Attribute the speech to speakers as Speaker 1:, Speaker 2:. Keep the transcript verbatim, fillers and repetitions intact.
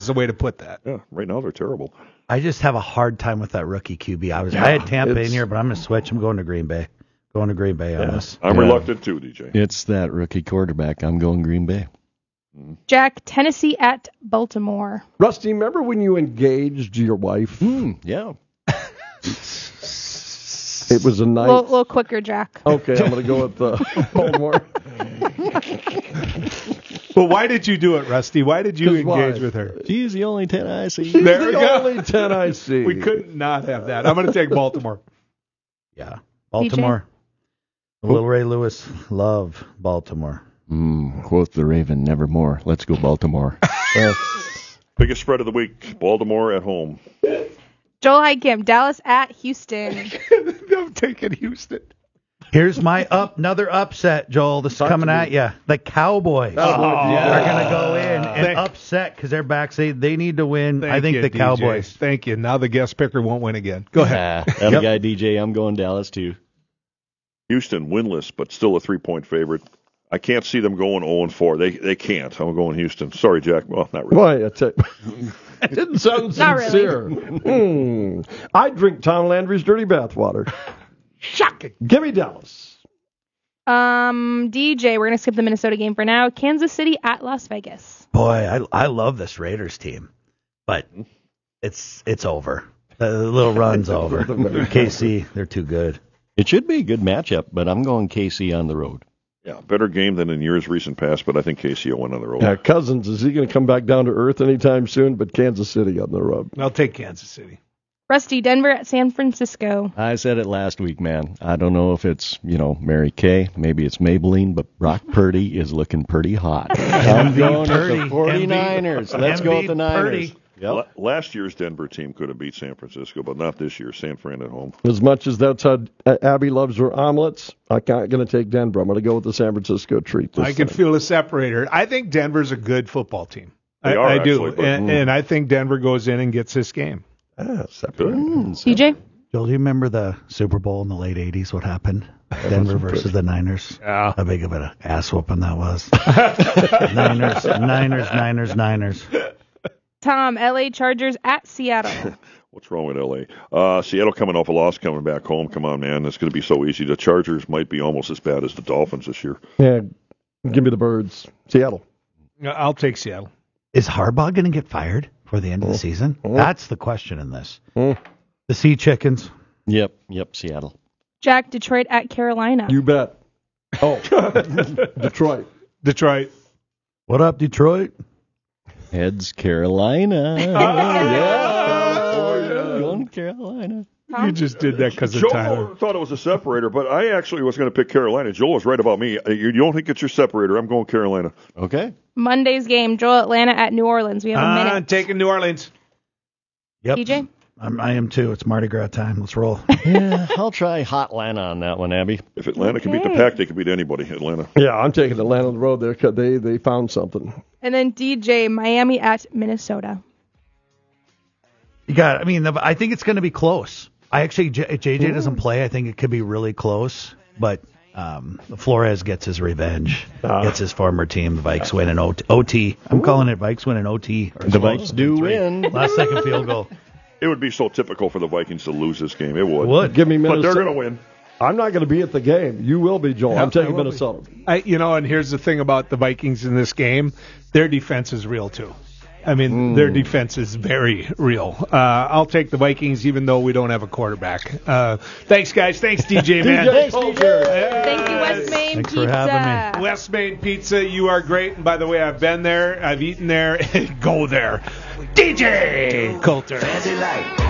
Speaker 1: is the way to put that.
Speaker 2: Yeah, right now they're terrible.
Speaker 3: I just have a hard time with that rookie Q B. I was yeah, I had Tampa in here, but I'm going to switch. I'm going to Green Bay. Going to Green Bay on
Speaker 2: yeah.
Speaker 3: this.
Speaker 2: I'm
Speaker 4: yeah.
Speaker 2: reluctant too, D J.
Speaker 4: It's that rookie quarterback. I'm going Green Bay.
Speaker 5: Jack, Tennessee at Baltimore.
Speaker 6: Rusty, remember when you engaged your wife?
Speaker 4: Mm, yeah.
Speaker 6: It was a night.
Speaker 5: A little, little quicker, Jack.
Speaker 6: Okay, I'm going to go with the Baltimore.
Speaker 1: Well, why did you do it, Rusty? Why did you engage
Speaker 6: why?
Speaker 1: with her?
Speaker 4: She's the only ten I see.
Speaker 6: She's
Speaker 1: There
Speaker 6: the
Speaker 1: we go.
Speaker 6: only ten I see.
Speaker 1: We could not have that. I'm going to take Baltimore.
Speaker 3: Yeah. Baltimore. Little Ray Lewis, love Baltimore.
Speaker 4: Mm, quote the Raven, nevermore. Let's go Baltimore.
Speaker 6: uh,
Speaker 2: Biggest spread of the week, Baltimore at home.
Speaker 5: Joel Heidkamp, Dallas at Houston.
Speaker 1: I'm taking Houston.
Speaker 3: Here's my up, another upset, Joel. This is coming at you. The Cowboys
Speaker 6: Oh, yeah.
Speaker 3: are going to go in and
Speaker 1: Thank-
Speaker 3: upset because their backs say they need to win.
Speaker 1: Thank
Speaker 3: I think
Speaker 1: you,
Speaker 3: the
Speaker 1: D J.
Speaker 3: Cowboys.
Speaker 1: Thank you. Now the guest picker won't win again. Go ahead.
Speaker 4: Ah, that guy D J, I'm going Dallas too.
Speaker 2: Houston winless, but still a three-point favorite. I can't see them going oh and four. They they can't. I'm going Houston. Sorry, Jack. Well, not really.
Speaker 6: Boy, it's a, it didn't sound
Speaker 5: Not really.
Speaker 6: sincere. Mm. I drink Tom Landry's dirty bathwater.
Speaker 1: Shocking.
Speaker 6: Give me Dallas.
Speaker 5: Um, D J, we're going to skip the Minnesota game for now. Kansas City at Las Vegas.
Speaker 3: Boy, I I love this Raiders team, but it's it's over. The little run's over. K C, they're too good.
Speaker 4: It should be a good matchup, but I'm going K C on the road.
Speaker 2: Yeah, better game than in years recent past, but I think K C will win on the road.
Speaker 6: Yeah, Cousins, is he going to come back down to earth anytime soon? But Kansas City on the road.
Speaker 1: I'll take Kansas City.
Speaker 5: Rusty, Denver at San Francisco.
Speaker 4: I said it last week, man. I don't know if it's, you know, Mary Kay, maybe it's Maybelline, but Brock Purdy is looking pretty hot. I'm going with
Speaker 3: Purdy.
Speaker 4: the 49ers. Let's go with the Niners.
Speaker 3: Purdy.
Speaker 4: Yep.
Speaker 2: La- Last year's Denver team could have beat San Francisco, but not this year. San Fran at home.
Speaker 6: As much as that's how uh, Abby loves her omelets, I'm not going to take Denver. I'm going to go with the San Francisco treat. This
Speaker 1: I can
Speaker 6: time.
Speaker 1: feel a separator. I think Denver's a good football team.
Speaker 2: They
Speaker 1: I,
Speaker 2: are,
Speaker 1: I do.
Speaker 2: actually, but-
Speaker 1: and, and I think Denver goes in and gets this game.
Speaker 6: Ah, separator.
Speaker 4: Mm,
Speaker 5: D J?
Speaker 3: Joel, do you remember the Super Bowl in the late eighties? What happened? Denver versus the Niners.
Speaker 1: Yeah.
Speaker 3: How big of an ass whooping that was. Niners, Niners, Niners, Niners.
Speaker 5: Tom, L A Chargers at Seattle.
Speaker 2: What's wrong with L A? Uh, Seattle coming off a loss, coming back home. Come on, man. It's going to be so easy. The Chargers might be almost as bad as the Dolphins this year.
Speaker 6: Yeah, give me the birds. Seattle.
Speaker 1: I'll take Seattle.
Speaker 3: Is Harbaugh going to get fired for the end of the season?
Speaker 6: Oh.
Speaker 3: That's the question in this.
Speaker 6: Oh.
Speaker 3: The Sea Chickens.
Speaker 4: Yep, yep, Seattle.
Speaker 5: Jack, Detroit at Carolina.
Speaker 6: You bet. Oh, Detroit.
Speaker 1: Detroit.
Speaker 3: What up, Detroit?
Speaker 4: Heads Carolina. yeah. Going Carolina.
Speaker 5: Tom?
Speaker 1: You just did that because of
Speaker 2: Joel
Speaker 1: Tyler.
Speaker 2: thought it was a separator, but I actually was going to pick Carolina. Joel was right about me. You you don't think it's your separator. I'm going Carolina.
Speaker 4: Okay.
Speaker 5: Monday's game, Joel Atlanta at New Orleans. We have a
Speaker 1: I'm
Speaker 5: minute.
Speaker 1: taking New Orleans.
Speaker 3: Yep.
Speaker 5: D J?
Speaker 3: I'm, I am too. It's Mardi Gras time. Let's roll.
Speaker 4: Yeah, I'll try Hot Atlanta on that one, Abby.
Speaker 2: If Atlanta can beat the
Speaker 5: Okay.
Speaker 2: Pack, they can beat anybody. Atlanta.
Speaker 6: Yeah, I'm taking Atlanta on the road there because they, they found something.
Speaker 5: And then D J, Miami at Minnesota.
Speaker 3: You got. I mean, the, I think it's going to be close. I actually, J, if J J doesn't play, I think it could be really close. But um, Flores gets his revenge.
Speaker 6: Ah.
Speaker 3: Gets his former team. The Vikes win in O T. O T. I'm calling it Vikes win in O T.
Speaker 4: The Vikes do win.
Speaker 3: Last second field goal.
Speaker 2: It would be so typical for the Vikings to lose this game. It would.
Speaker 3: Would.
Speaker 6: Give me
Speaker 2: But
Speaker 6: Minnesota.
Speaker 2: they're going to win.
Speaker 6: I'm not going to be at the game. You will be, Joel.
Speaker 1: Yeah,
Speaker 6: I'm taking
Speaker 1: I will be.
Speaker 6: Minnesota.
Speaker 1: I, you know, and here's the thing about the Vikings in this game. Their defense is real, too. I mean, their defense is very real. Uh, I'll take the Vikings, even though we don't have a quarterback. Uh, thanks, guys. Thanks, D J, man.
Speaker 6: Thanks, D J.
Speaker 5: Thank you, West Main
Speaker 3: Thanks
Speaker 5: Pizza.
Speaker 3: for having me.
Speaker 1: West Main Pizza, you are great. And by the way, I've been there. I've eaten there. Go there. D J Coulter.